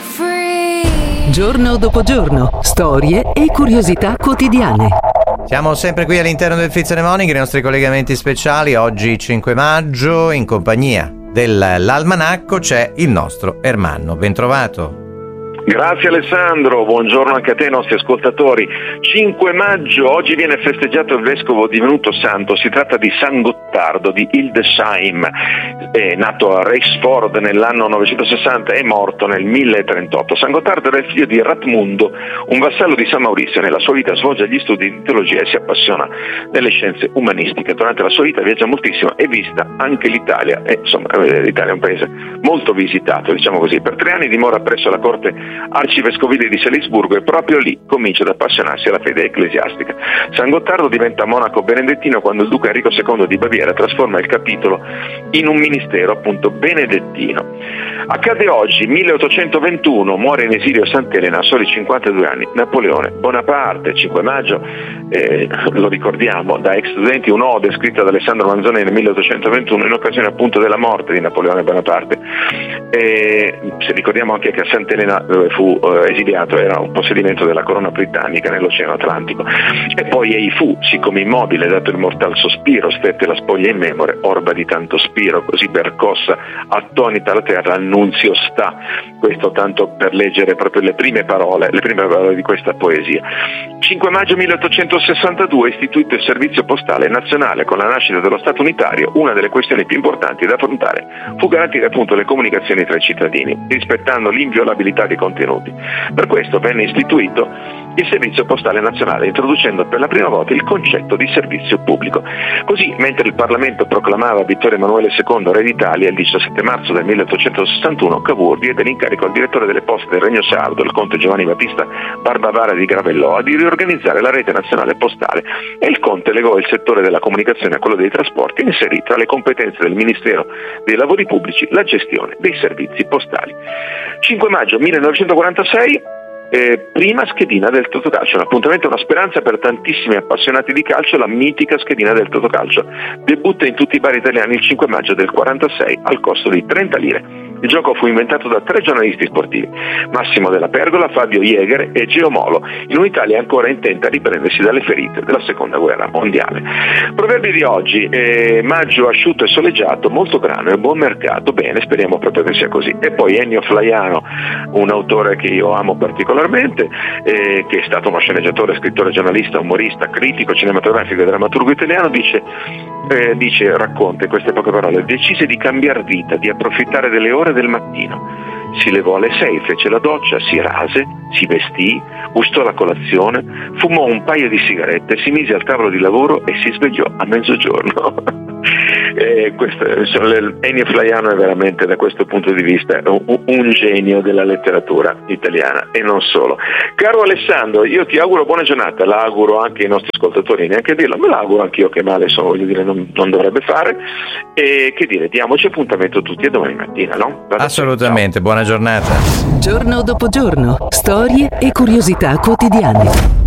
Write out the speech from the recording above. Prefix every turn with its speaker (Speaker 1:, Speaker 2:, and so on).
Speaker 1: Giorno dopo giorno, storie e curiosità quotidiane.
Speaker 2: Siamo sempre qui all'interno del Frizzone Morning, i nostri collegamenti speciali. Oggi 5 maggio, in compagnia dell'Almanacco c'è il nostro Ermanno. Ben trovato.
Speaker 3: Grazie Alessandro, buongiorno anche a te, nostri ascoltatori. 5 maggio, oggi viene festeggiato il vescovo divenuto santo. Si tratta di San Gottardo di Hildesheim, è nato a Rexford nell'anno 960 e morto nel 1038. San Gottardo era il figlio di Ratmundo, un vassallo di San Maurizio. Nella sua vita svolge gli studi di teologia e si appassiona delle scienze umanistiche. Durante la sua vita viaggia moltissimo e visita anche l'Italia, e insomma l'Italia è un paese molto visitato, diciamo così. Per 3 anni dimora presso la corte arcivescovile di Salisburgo e proprio lì comincia ad appassionarsi alla fede ecclesiastica. San Gottardo diventa monaco benedettino quando il duca Enrico II di Baviera trasforma il capitolo in un ministero appunto benedettino. Accade oggi, 1821, muore in esilio a Sant'Elena a soli 52 anni Napoleone Bonaparte. 5 maggio, lo ricordiamo, da ex studenti un'ode scritta da Alessandro Manzoni nel 1821 in occasione appunto della morte di Napoleone Bonaparte. Se ricordiamo anche che a Sant'Elena, dove fu esiliato, era un possedimento della corona britannica nell'Oceano Atlantico. E poi ei fu, siccome immobile, dato il mortal sospiro, stette la spoglia in memore, orba di tanto spiro, così percossa, attonita la terra, annunzio sta. Questo tanto per leggere proprio le prime parole di questa poesia. 5 maggio 1862 è istituito il servizio postale nazionale. Con la nascita dello Stato unitario, una delle questioni più importanti da affrontare fu garantire appunto le comunicazioni tra i cittadini, rispettando l'inviolabilità dei contenuti. Per questo venne istituito il servizio postale nazionale, introducendo per la prima volta il concetto di servizio pubblico. Così, mentre il Parlamento proclamava Vittorio Emanuele II re d'Italia, il 17 marzo del 1861 Cavour diede l'incarico al direttore delle poste del Regno Sardo, il conte Giovanni Battista Barbavara di Gravelloa, di riorganizzare la rete nazionale postale, e il conte legò il settore della comunicazione a quello dei trasporti e inserì tra le competenze del Ministero dei Lavori Pubblici la gestione dei servizi postali. 5 maggio 1946, prima schedina del Totocalcio, un appuntamento e una speranza per tantissimi appassionati di calcio. La mitica schedina del Totocalcio debutta in tutti i bar italiani il 5 maggio del 46 al costo di 30 lire. Il gioco fu inventato da 3 giornalisti sportivi, Massimo della Pergola, Fabio Jäger e Geo Molo, in un'Italia ancora intenta a riprendersi dalle ferite della seconda guerra mondiale. Proverbi di oggi: maggio asciutto e soleggiato, molto grano e buon mercato. Bene, speriamo proprio che sia così. E poi Ennio Flaiano, un autore che io amo particolarmente, che è stato uno sceneggiatore, scrittore, giornalista, umorista, critico cinematografico e drammaturgo italiano, racconta in queste poche parole: decise di cambiar vita, di approfittare delle ore del mattino. Si levò alle 6, fece la doccia, si rase, si vestì, gustò la colazione, fumò un paio di sigarette, si mise al tavolo di lavoro e si svegliò a mezzogiorno. Ennio Flaiano è veramente, da questo punto di vista, un genio della letteratura italiana e non solo. Caro Alessandro, io ti auguro buona giornata, la auguro anche ai nostri ascoltatori, neanche dirlo, me la auguro anch'io, che male voglio dire, non dovrebbe fare. E che dire, diamoci appuntamento tutti a domani mattina, no?
Speaker 2: Assolutamente, buona giornata.
Speaker 1: Giorno dopo giorno, storie e curiosità quotidiane.